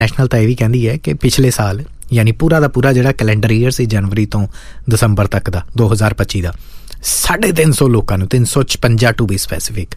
National ਤਾਂ ਇਹ ਵੀ ਕਹਿੰਦੀ ਹੈ ਕਿ ਪਿਛਲੇ ਸਾਲ ਯਾਨੀ ਪੂਰਾ ਦਾ ਪੂਰਾ ਜਿਹੜਾ ਕੈਲੰਡਰ ਈਅਰ ਸੀ ਜਨਵਰੀ ਤੋਂ ਦਸੰਬਰ ਤੱਕ ਦਾ 2025 ਦਾ 350 ਲੋਕਾਂ ਨੂੰ 356 ਟੂ ਬੀ ਸਪੈਸੀਫਿਕ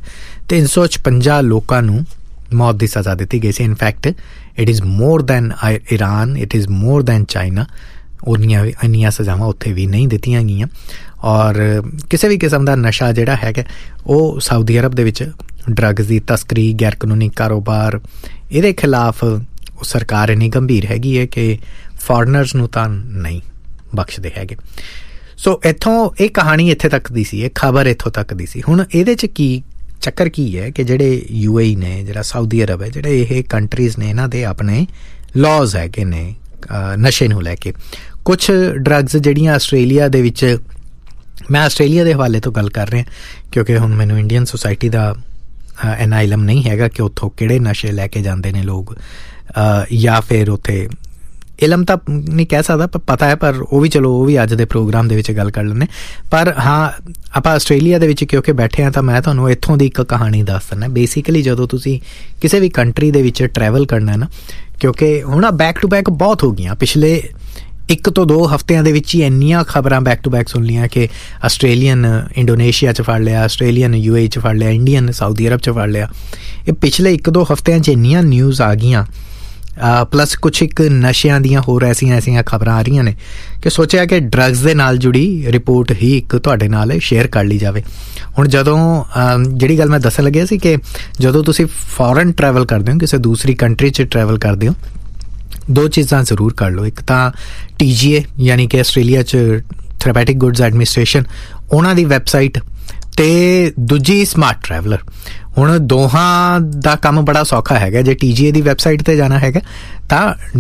356 ਲੋਕਾਂ ਨੂੰ ਮੌਤ ਦੀ ਸਜ਼ਾ ਦਿੱਤੀ ਗਈ ਸੀ। In fact it is more than Iran, it is more than China. ਇੰਨੀਆਂ ਸਜ਼ਾਵਾਂ ਉੱਥੇ ਵੀ ਨਹੀਂ ਦਿੱਤੀਆਂ ਗਈਆਂ। ਔਰ ਕਿਸੇ ਵੀ ਕਿਸਮ ਦਾ ਨਸ਼ਾ ਜਿਹੜਾ ਹੈਗਾ ਉਹ ਸਾਊਦੀ ਅਰਬ ਦੇ ਵਿੱਚ ਡਰੱਗਸ ਦੀ ਤਸਕਰੀ, ਗੈਰ ਕਾਨੂੰਨੀ ਕਾਰੋਬਾਰ, ਇਹਦੇ ਖਿਲਾਫ ਸਰਕਾਰ ਇੰਨੀ ਗੰਭੀਰ ਹੈਗੀ ਹੈ ਕਿ ਫੋਰਨਰਸ ਨੂੰ ਤਾਂ ਨਹੀਂ ਬਖਸ਼ਦੇ ਹੈਗੇ। ਸੋ ਇੱਥੋਂ ਇਹ ਕਹਾਣੀ ਇੱਥੇ ਤੱਕ ਦੀ ਸੀ, ਇਹ ਖਬਰ ਇੱਥੋਂ ਤੱਕ ਦੀ ਸੀ। ਹੁਣ ਇਹਦੇ 'ਚ ਕੀ ਚੱਕਰ ਕੀ ਹੈ ਕਿ ਜਿਹੜੇ UAE ਨੇ, ਜਿਹੜਾ ਸਾਊਦੀ ਅਰਬ ਹੈ, ਜਿਹੜੇ ਇਹ ਕੰਟਰੀਜ਼ ਨੇ, ਇਹਨਾਂ ਦੇ ਆਪਣੇ ਲਾਜ਼ ਹੈਗੇ ਨੇ ਨਸ਼ੇ ਨੂੰ ਲੈ ਕੇ। ਕੁਛ ਡਰੱਗਸ ਜਿਹੜੀਆਂ ਆਸਟ੍ਰੇਲੀਆ ਦੇ ਵਿੱਚ, ਮੈਂ ਆਸਟ੍ਰੇਲੀਆ ਦੇ ਹਵਾਲੇ ਤੋਂ ਗੱਲ ਕਰ ਰਿਹਾ ਕਿਉਂਕਿ ਹੁਣ ਮੈਨੂੰ ਇੰਡੀਅਨ ਸੋਸਾਇਟੀ ਦਾ ਇੰਨਾ ਇਲਮ ਨਹੀਂ ਹੈਗਾ ਕਿ ਉੱਥੋਂ ਕਿਹੜੇ ਨਸ਼ੇ ਲੈ ਕੇ ਜਾਂਦੇ ਨੇ ਲੋਕ, ਜਾਂ ਫਿਰ ਉੱਥੇ ਇਲਮ ਤਾਂ ਨਹੀਂ ਕਹਿ ਸਕਦਾ, ਪਰ ਪਤਾ ਹੈ। ਪਰ ਉਹ ਵੀ ਚਲੋ, ਉਹ ਵੀ ਅੱਜ ਦੇ ਪ੍ਰੋਗਰਾਮ ਦੇ ਵਿੱਚ ਗੱਲ ਕਰ ਲੈਂਦੇ। ਪਰ ਹਾਂ, ਆਪਾਂ ਆਸਟ੍ਰੇਲੀਆ ਦੇ ਵਿੱਚ ਕਿਉਂਕਿ ਬੈਠੇ ਹਾਂ ਤਾਂ ਮੈਂ ਤੁਹਾਨੂੰ ਇੱਥੋਂ ਦੀ ਇੱਕ ਕਹਾਣੀ ਦੱਸ ਦਿੰਦਾ। ਬੇਸਿਕਲੀ ਜਦੋਂ ਤੁਸੀਂ ਕਿਸੇ ਵੀ ਕੰਟਰੀ ਦੇ ਵਿੱਚ ਟਰੈਵਲ ਕਰਨਾ ਨਾ, ਕਿਉਂਕਿ ਹੁਣ ਬੈਕ ਟੂ ਬੈਕ ਬਹੁਤ ਹੋ ਗਈਆਂ, ਪਿਛਲੇ 1 ਤੋਂ 2 ਹਫ਼ਤਿਆਂ ਦੇ ਵਿੱਚ ਹੀ ਇੰਨੀਆਂ ਖਬਰਾਂ ਬੈਕ ਟੂ ਬੈਕ ਸੁਣ ਲੀਆਂ ਕਿ ਆਸਟ੍ਰੇਲੀਅਨ ਇੰਡੋਨੇਸ਼ੀਆ 'ਚ ਫੜ ਲਿਆ, ਆਸਟ੍ਰੇਲੀਅਨ UAE 'ਚ ਫੜ ਲਿਆ, ਇੰਡੀਅਨ ਸਾਊਦੀ ਅਰਬ 'ਚ ਫੜ ਲਿਆ। ਇਹ ਪਿਛਲੇ 1-2 ਹਫ਼ਤਿਆਂ 'ਚ ਇੰਨੀਆਂ ਨਿਊਜ਼ ਆ ਗਈਆਂ, ਪਲੱਸ ਕੁਛ ਇੱਕ ਨਸ਼ਿਆਂ ਦੀਆਂ ਹੋਰ ਐਸੀਆਂ ਖਬਰਾਂ ਆ ਰਹੀਆਂ ਨੇ ਕਿ ਸੋਚਿਆ ਕਿ ਡਰੱਗਸ ਦੇ ਨਾਲ ਜੁੜੀ ਰਿਪੋਰਟ ਹੀ ਇੱਕ ਤੁਹਾਡੇ ਨਾਲ ਸ਼ੇਅਰ ਕਰ ਲਈ ਜਾਵੇ। ਹੁਣ ਜਦੋਂ ਜਿਹੜੀ ਗੱਲ ਮੈਂ ਦੱਸਣ ਲੱਗਿਆ ਸੀ ਕਿ ਜਦੋਂ ਤੁਸੀਂ ਫੋਰਨ ਟਰੈਵਲ ਕਰਦੇ ਹੋ, ਕਿਸੇ ਦੂਸਰੀ ਕੰਟਰੀ 'ਚ ਟਰੈਵਲ ਕਰਦੇ ਹੋ, 2 ਚੀਜ਼ਾਂ ਜ਼ਰੂਰ ਕਰ ਲਓ। ਇੱਕ ਤਾਂ TGA ਯਾਨੀ ਕਿ ਆਸਟ੍ਰੇਲੀਆ 'ਚ ਥੈਰੇਪੈਟਿਕ ਗੁੱਡਸ ਐਡਮਿਨਿਸਟ੍ਰੇਸ਼ਨ, ਉਹਨਾਂ ਦੀ ਵੈਬਸਾਈਟ, ਤੇ ਦੂਜੀ ਸਮਾਰਟ ਟਰੈਵਲਰ। ਹੁਣ ਦੋਹਾਂ ਦਾ ਕੰਮ ਬੜਾ ਸੌਖਾ ਹੈਗਾ। ਜੇ TGA ਦੀ ਵੈਬਸਾਈਟ 'ਤੇ ਜਾਣਾ ਹੈਗਾ ਤਾਂ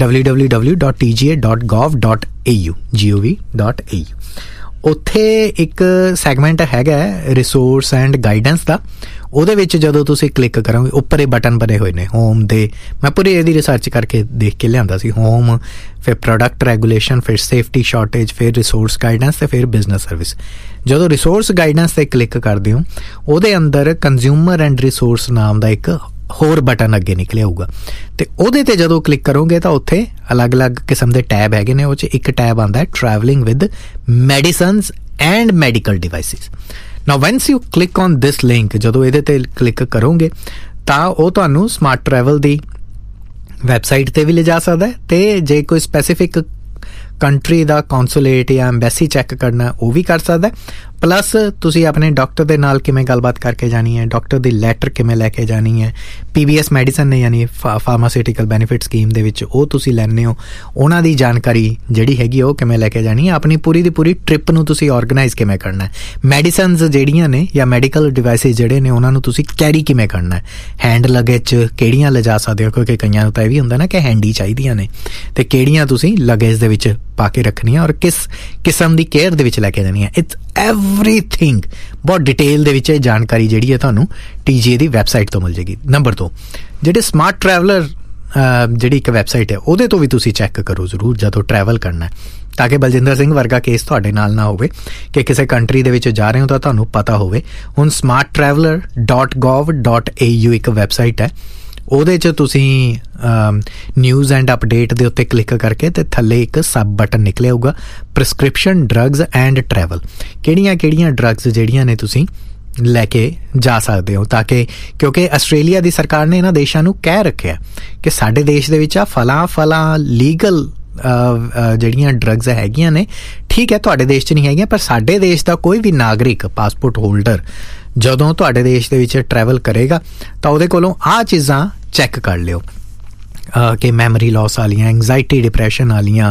www.tga.gov.au ਉੱਥੇ ਇੱਕ ਸੈਗਮੈਂਟ ਹੈਗਾ ਰਿਸੋਰਸ ਐਂਡ ਗਾਈਡੈਂਸ ਦਾ। ਉਹਦੇ ਵਿੱਚ ਜਦੋਂ ਤੁਸੀਂ ਕਲਿੱਕ ਕਰੋਗੇ, ਉੱਪਰ ਇਹ ਬਟਨ ਬਣੇ ਹੋਏ ਨੇ ਹੋਮ ਦੇ, ਮੈਂ ਪੂਰੀ ਇਹਦੀ ਰਿਸਰਚ ਕਰਕੇ ਦੇਖ ਕੇ ਲਿਆਂਦਾ ਸੀ। ਹੋਮ, ਫਿਰ ਪ੍ਰੋਡਕਟ ਰੈਗੂਲੇਸ਼ਨ, ਫਿਰ ਸੇਫਟੀ ਸ਼ਾਰਟੇਜ, ਫਿਰ ਰਿਸੋਰਸ ਗਾਈਡੈਂਸ ਤੇ ਫਿਰ ਬਿਜ਼ਨਸ ਸਰਵਿਸ। ਜਦੋਂ ਰਿਸੋਰਸ ਗਾਈਡੈਂਸ 'ਤੇ ਕਲਿੱਕ ਕਰਦੇ ਹੋ, ਉਹਦੇ ਅੰਦਰ ਕੰਜ਼ਿਊਮਰ ਐਂਡ ਰਿਸੋਰਸ ਨਾਮ ਦਾ ਇੱਕ ਹੋਰ ਬਟਨ ਅੱਗੇ ਨਿਕਲਿਆ ਹੋਊਗਾ, ਤੇ ਉਹਦੇ 'ਤੇ ਜਦੋਂ ਕਲਿੱਕ ਕਰੋਗੇ ਤਾਂ ਉੱਥੇ ਅਲੱਗ-ਅਲੱਗ ਕਿਸਮ ਦੇ ਟੈਬ ਹੈਗੇ ਨੇ। ਉਹ 'ਚ ਇੱਕ ਟੈਬ ਆਉਂਦਾ ਹੈ travelling with medicines and medical devices. Now vans you click on this link, ਜਦੋਂ ਇਹਦੇ 'ਤੇ ਕਲਿੱਕ ਕਰੋਗੇ ਤਾਂ ਉਹ ਤੁਹਾਨੂੰ ਸਮਾਰਟ ਟਰੈਵਲ ਦੀ ਵੈਬਸਾਈਟ 'ਤੇ ਵੀ ਲਿਜਾ ਸਕਦਾ ਹੈ, ਤੇ ਜੇ ਕੋਈ ਸਪੈਸੀਫਿਕ ਕੰਟਰੀ ਦਾ ਕੌਂਸੂਲੇਟ ਜਾਂ ਐਮਬੈਸੀ ਚੈੱਕ ਕਰਨਾ ਉਹ ਵੀ ਕਰ ਸਕਦਾ। ਪਲੱਸ ਤੁਸੀਂ ਆਪਣੇ ਡਾਕਟਰ ਦੇ ਨਾਲ ਕਿਵੇਂ ਗੱਲਬਾਤ ਕਰਕੇ ਜਾਣੀ ਹੈ, ਡਾਕਟਰ ਦੀ ਲੈਟਰ ਕਿਵੇਂ ਲੈ ਕੇ ਜਾਣੀ ਹੈ, PBS ਮੈਡੀਸਨ ਨੇ ਯਾਨੀ ਫਾਰਮਾਸਿਊਟੀਕਲ ਬੈਨੀਫਿਟ ਸਕੀਮ ਦੇ ਵਿੱਚ ਉਹ ਤੁਸੀਂ ਲੈਂਦੇ ਹੋ, ਉਹਨਾਂ ਦੀ ਜਾਣਕਾਰੀ ਜਿਹੜੀ ਹੈਗੀ ਉਹ ਕਿਵੇਂ ਲੈ ਕੇ ਜਾਣੀ ਹੈ, ਆਪਣੀ ਪੂਰੀ ਦੀ ਪੂਰੀ ਟ੍ਰਿਪ ਨੂੰ ਤੁਸੀਂ ਔਰਗਨਾਈਜ਼ ਕਿਵੇਂ ਕਰਨਾ ਹੈ, ਮੈਡੀਸਨਸ ਜਿਹੜੀਆਂ ਨੇ ਜਾਂ ਮੈਡੀਕਲ ਡਿਵਾਈਸਿਸ ਜਿਹੜੇ ਨੇ ਉਹਨਾਂ ਨੂੰ ਤੁਸੀਂ ਕੈਰੀ ਕਿਵੇਂ ਕਰਨਾ ਹੈ, ਹੈਂਡ ਲਗੇਜ 'ਚ ਕਿਹੜੀਆਂ ਲਿਜਾ ਸਕਦੇ ਹੋ, ਕਿਉਂਕਿ ਕਈਆਂ ਨੂੰ ਤਾਂ ਇਹ ਵੀ ਹੁੰਦਾ ਨਾ ਕਿ ਹੈਂਡੀ ਚਾਹੀਦੀਆਂ ਨੇ, ਤੇ ਕਿਹੜੀਆਂ ਤੁਸੀਂ ਲਗੇਜ ਦੇ ਵਿੱਚ ਪਾ ਕੇ ਰੱਖਣੀਆਂ ਔਰ ਕਿਸ ਕਿਸਮ ਦੀ ਕੇਅਰ ਦੇ ਵਿੱਚ ਲੈ ਕੇ ਜਾਣੀ ਹੈ। ਇਟਸ ਐਵਰੀਥਿੰਗ ਬਹੁਤ ਡਿਟੇਲ ਦੇ ਵਿੱਚ ਇਹ ਜਾਣਕਾਰੀ ਜਿਹੜੀ ਹੈ ਤੁਹਾਨੂੰ TGA ਦੀ ਵੈਬਸਾਈਟ ਤੋਂ ਮਿਲ ਜਾਏਗੀ। ਨੰਬਰ 2, ਜਿਹੜੇ ਸਮਾਰਟ ਟਰੈਵਲਰ ਜਿਹੜੀ ਇੱਕ ਵੈਬਸਾਈਟ ਹੈ ਉਹਦੇ ਤੋਂ ਵੀ ਤੁਸੀਂ ਚੈੱਕ ਕਰੋ ਜ਼ਰੂਰ ਜਦੋਂ ਟਰੈਵਲ ਕਰਨਾ ਹੈ, ਤਾਂ ਕਿ ਬਲਜਿੰਦਰ ਸਿੰਘ ਵਰਗਾ ਕੇਸ ਤੁਹਾਡੇ ਨਾਲ ਨਾ ਹੋਵੇ ਕਿ ਕਿਸੇ ਕੰਟਰੀ ਦੇ ਵਿੱਚ ਜਾ ਰਹੇ ਹੋ ਤਾਂ ਤੁਹਾਨੂੰ ਪਤਾ ਹੋਵੇ। ਹੁਣ smarttraveler.gov.au ਇੱਕ ਵੈਬਸਾਈਟ ਹੈ, ਉਹਦੇ 'ਚ ਤੁਸੀਂ ਨਿਊਜ਼ ਐਂਡ ਅਪਡੇਟ ਦੇ ਉੱਤੇ ਕਲਿੱਕ ਕਰਕੇ ਤੇ ਥੱਲੇ ਇੱਕ ਸਬ ਬਟਨ ਨਿਕਲਿਆ ਹੋਊਗਾ ਪ੍ਰਿਸਕ੍ਰਿਪਸ਼ਨ ਡਰੱਗਸ ਐਂਡ ਟਰੈਵਲ। ਕਿਹੜੀਆਂ ਡਰੱਗਸ ਜਿਹੜੀਆਂ ਨੇ ਤੁਸੀਂ ਲੈ ਕੇ ਜਾ ਸਕਦੇ ਹੋ, ਤਾਂ ਕਿ ਕਿਉਂਕਿ ਆਸਟ੍ਰੇਲੀਆ ਦੀ ਸਰਕਾਰ ਨੇ ਇਹਨਾਂ ਦੇਸ਼ਾਂ ਨੂੰ ਕਹਿ ਰੱਖਿਆ ਕਿ ਸਾਡੇ ਦੇਸ਼ ਦੇ ਵਿੱਚ ਆ ਫਲਾਂ ਲੀਗਲ ਜਿਹੜੀਆਂ ਡਰੱਗਸ ਹੈਗੀਆਂ ਨੇ, ਠੀਕ ਹੈ ਤੁਹਾਡੇ ਦੇਸ਼ 'ਚ ਨਹੀਂ ਹੈਗੀਆਂ, ਪਰ ਸਾਡੇ ਦੇਸ਼ ਦਾ ਕੋਈ ਵੀ ਨਾਗਰਿਕ, ਪਾਸਪੋਰਟ ਹੋਲਡਰ ਜਦੋਂ ਤੁਹਾਡੇ ਦੇਸ਼ ਦੇ ਵਿੱਚ ਟਰੈਵਲ ਕਰੇਗਾ ਤਾਂ ਉਹਦੇ ਕੋਲੋਂ ਆਹ ਚੀਜ਼ਾਂ ਚੈੱਕ ਕਰ ਲਿਓ ਕਿ ਮੈਮਰੀ ਲਾਸ ਵਾਲੀਆਂ, ਐਂਗਜ਼ਾਈਟੀ ਡਿਪਰੈਸ਼ਨ ਵਾਲੀਆਂ,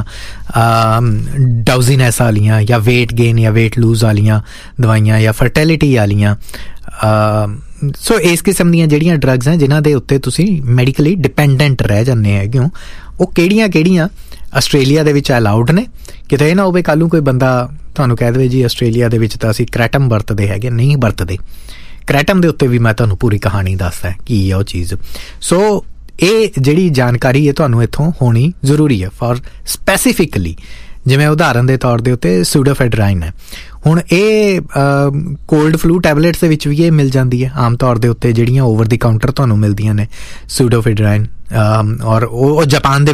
ਡਾਊਜ਼ੀਨੈਸ ਵਾਲੀਆਂ, ਜਾਂ ਵੇਟ ਗੇਨ ਜਾਂ ਵੇਟ ਲੂਜ਼ ਵਾਲੀਆਂ ਦਵਾਈਆਂ, ਜਾਂ ਫਰਟੈਲਿਟੀ ਵਾਲੀਆਂ। ਸੋ ਇਸ ਕਿਸਮ ਦੀਆਂ ਜਿਹੜੀਆਂ ਡਰੱਗਸ ਹੈ ਜਿਨ੍ਹਾਂ ਦੇ ਉੱਤੇ ਤੁਸੀਂ ਮੈਡੀਕਲੀ ਡਿਪੈਂਡੈਂਟ ਰਹਿ ਜਾਂਦੇ ਹੈਗੇ ਹੋ, ਉਹ ਕਿਹੜੀਆਂ ਆਸਟ੍ਰੇਲੀਆ ਦੇ ਵਿੱਚ ਅਲਾਊਡ ਨੇ। ਕਿਤੇ ਇਹ ਨਾ ਹੋਵੇ ਕੱਲ੍ਹ ਨੂੰ ਕੋਈ ਬੰਦਾ ਤੁਹਾਨੂੰ ਕਹਿ ਦੇਵੇ ਜੀ ਆਸਟ੍ਰੇਲੀਆ ਦੇ ਵਿੱਚ ਤਾਂ ਅਸੀਂ ਕ੍ਰੈਟਮ ਵਰਤਦੇ ਹੈਗੇ, ਨਹੀਂ ਵਰਤਦੇ। ਕ੍ਰੈਟਮ ਦੇ ਉੱਤੇ ਵੀ ਮੈਂ ਤੁਹਾਨੂੰ ਪੂਰੀ ਕਹਾਣੀ ਦੱਸਦਾ ਕੀ ਹੈ ਉਹ ਚੀਜ਼। ਸੋ ਇਹ ਜਿਹੜੀ ਜਾਣਕਾਰੀ ਹੈ ਤੁਹਾਨੂੰ ਇੱਥੋਂ ਹੋਣੀ ਜ਼ਰੂਰੀ ਹੈ ਫॉर ਸਪੈਸੀਫਿਕਲੀ। ਜਿਵੇਂ ਉਦਾਹਰਨ ਦੇ ਤੌਰ ਦੇ ਉੱਤੇ ਸੂਡੋਫੈਡਰਾਈਨ ਹੈ, ਹੁਣ ਇਹ ਕੋਲਡ ਫਲੂ ਟੈਬਲੇਟਸ ਦੇ ਵਿੱਚ ਵੀ ਇਹ ਮਿਲ ਜਾਂਦੀ ਹੈ ਆਮ ਤੌਰ ਦੇ ਉੱਤੇ, ਜਿਹੜੀਆਂ ਓਵਰ ਦੀ ਕਾਊਂਟਰ ਤੁਹਾਨੂੰ ਮਿਲਦੀਆਂ ਨੇ, ਸੂਡੋਫਿਡਰਾਈਨ, ਔਰ ਉਹ ਜਾਪਾਨ ਦੇ